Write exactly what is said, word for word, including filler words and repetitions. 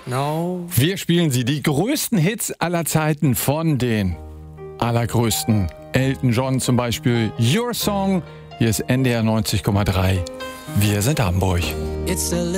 No. Wir spielen sie, die größten Hits aller Zeiten von den allergrößten. Elton John zum Beispiel, Your Song. Hier ist N D R neunzig Komma drei. Wir sind Hamburg. It's a